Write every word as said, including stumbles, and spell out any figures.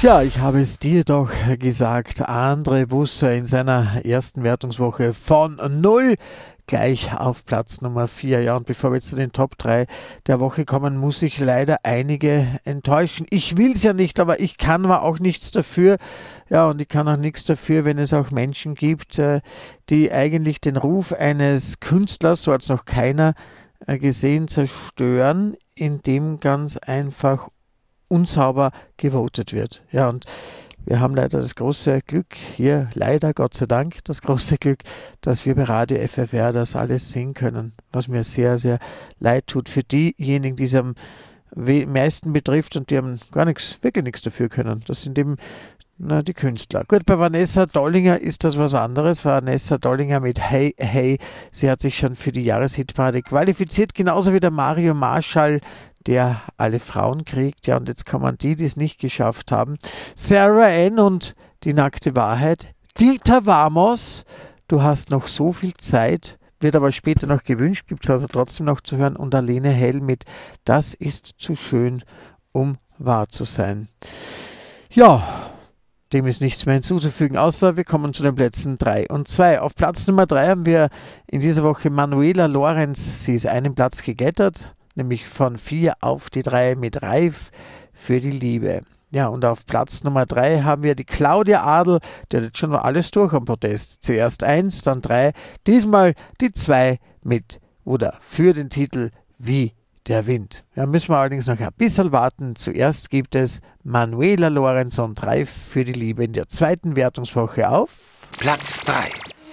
Tja, ich habe es dir doch gesagt, André Busser in seiner ersten Wertungswoche von null gleich auf Platz Nummer vier. Ja, und bevor wir jetzt zu den Top drei der Woche kommen, muss ich leider einige enttäuschen. Ich will es ja nicht, aber ich kann aber auch nichts dafür. Ja, und ich kann auch nichts dafür, wenn es auch Menschen gibt, äh, die eigentlich den Ruf eines Künstlers, so hat es noch keiner äh, gesehen, zerstören, indem ganz einfach unsauber gewotet wird. Ja, und wir haben leider das große Glück, hier leider, Gott sei Dank, das große Glück, dass wir bei Radio F F R das alles sehen können, was mir sehr, sehr leid tut für diejenigen, die es am meisten betrifft und die haben gar nichts, wirklich nichts dafür können. Das sind eben na, die Künstler. Gut, bei Vanessa Dollinger ist das was anderes. Vanessa Dollinger mit Hey, Hey, sie hat sich schon für die Jahreshitparade qualifiziert, genauso wie der Mario Marschall, der alle Frauen kriegt. Ja, und jetzt kann man die, die es nicht geschafft haben. Sarah Ann und die nackte Wahrheit. Dieter Wamos, du hast noch so viel Zeit, wird aber später noch gewünscht, gibt es also trotzdem noch zu hören. Und Alene Hell mit Das ist zu schön, um wahr zu sein. Ja, dem ist nichts mehr hinzuzufügen, außer wir kommen zu den Plätzen drei und zwei. Auf Platz Nummer drei haben wir in dieser Woche Manuela Lorenz. Sie ist einen Platz geklettert, nämlich von vier auf die drei mit Reif für die Liebe. Ja, und auf Platz Nummer drei haben wir die Claudia Adl, die hat jetzt schon noch alles durch am Podest. Zuerst eins, dann drei, diesmal die zwei mit oder für den Titel Wie der Wind. Ja, müssen wir allerdings noch ein bisschen warten. Zuerst gibt es Manuela Lorenz und Reif für die Liebe in der zweiten Wertungswoche auf Platz drei.